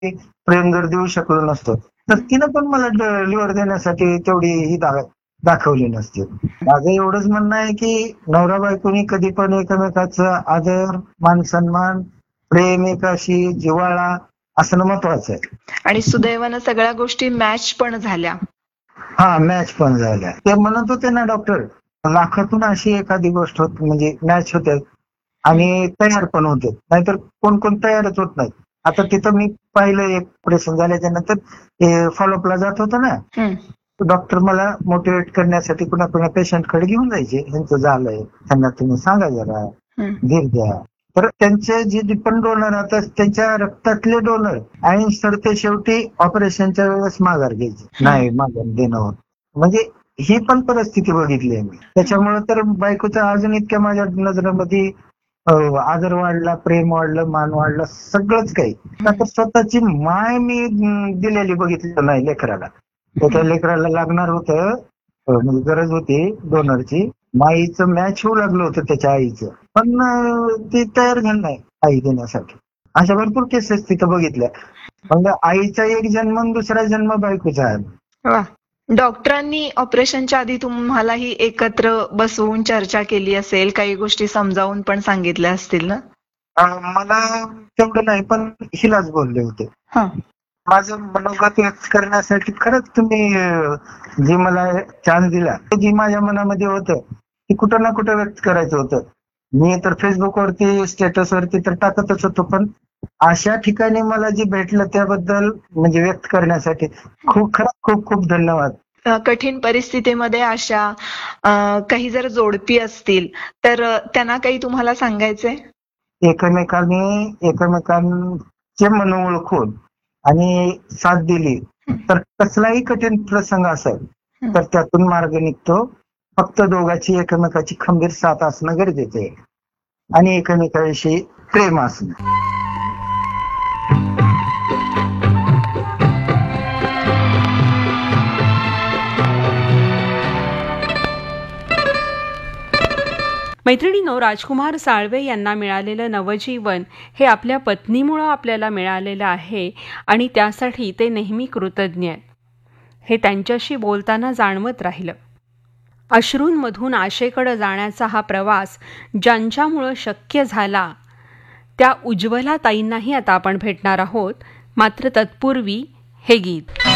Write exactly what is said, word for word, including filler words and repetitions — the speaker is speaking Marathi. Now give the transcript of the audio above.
प्रेम जर देऊ शकलो नसतो तर तिनं पण मला लिव्हर देण्यासाठी तेवढी ही दा- दाखवली नसते. माझं एवढंच म्हणणं आहे की नवरा बायकोनी कधी पण एकमेकाचा आदर, मान सन्मान, प्रेम, एकाशी जिव्हाळा असणं महत्वाचं आहे. आणि सुदैवानं सगळ्या गोष्टी मॅच पण झाल्या. हा, मॅच पण झाल्या. ते म्हणत होते ना डॉक्टर, लाखातून अशी एखादी गोष्ट होत म्हणजे मॅच होते आणि तयार पण होते, नाहीतर कोण कोण तयारच होत नाही. आता तिथं मी पाहिलं एक ऑपरेशन झाल्याच्या नंतर फॉलोअपला जात होतं ना, डॉक्टर मला मोटिवेट करण्यासाठी कुणा कुणा पेशंटकडे घेऊन जायचे, ह्यांचं झालंय त्यांना तुम्ही सांगा जरा, धीर द्या. तर त्यांचे जे पण डोनर आता त्यांच्या रक्तातले डोनर आणि सर ते शेवटी ऑपरेशनच्या वेळेस माघार घ्यायचे, नाही माघार देणं होत. म्हणजे ही पण परिस्थिती बघितली आहे मी. त्याच्यामुळे तर बायकोचा अजून इतक्या माझ्या नजरेमध्ये आदर वाढला, प्रेम वाढलं, मान वाढलं, सगळंच काही. तर स्वतःची माय मी दिलेली बघितलं नाही लेकराला. त्या लेकराला लागणार होतं म्हणजे गरज होती डोनरची, माईचं मॅच होऊ लागलं होतं त्याच्या आईचं, पण ती तयार झाली नाही आई देण्यासाठी. अशा भरपूर केसेस तिथं बघितल्या. म्हणजे आईचा एक जन्म दुसरा जन्म बायकोचा आहे. डॉक्टरांनी ऑपरेशनच्या आधी तुम्हालाही एकत्र बसवून चर्चा केली असेल, काही गोष्टी समजावून पण सांगितल्या असतील ना? मला तेवढं नाही, पण हिलाच बोलले होते. माझं मनोगत व्यक्त करण्यासाठी खरंच तुम्ही जी मला चान्स दिला, जी माझ्या मनामध्ये होतं ती कुठं ना कुठं व्यक्त करायचं होतं. मी तर फेसबुकवरती स्टेटसवरती तर टाकतच होतो, पण अशा ठिकाणी मला जे भेटलं त्याबद्दल म्हणजे व्यक्त करण्यासाठी खूप खरंच खूप खूप धन्यवाद. कठीण परिस्थितीमध्ये अशा काही जर जोडपी असतील तर त्यांना काही तुम्हाला सांगायचंय? एकमेकांनी एकमेकांचे मन ओळखून आणि साथ दिली तर कसलाही कठीण प्रसंग असेल तर त्यातून मार्ग निघतो. फक्त दोघांची एकमेकाची खंबीर साथ असणं गरजेचं आहे आणि एकमेकांविषयी प्रेम असणं. मैत्रिणींनो, राजकुमार साळवे यांना मिळालेलं नवजीवन हे आपल्या पत्नीमुळं आपल्याला मिळालेलं आहे आणि त्यासाठी ते नेहमी कृतज्ञ आहेत. हे त्यांच्याशी बोलताना जाणवत राहिलं. अश्रूंमधून आशेकडे जाण्याचा हा प्रवास ज्यांच्यामुळं शक्य झाला त्या उज्ज्वला ताईंनाही आता आपण भेटणार आहोत. मात्र तत्पूर्वी हे गीत.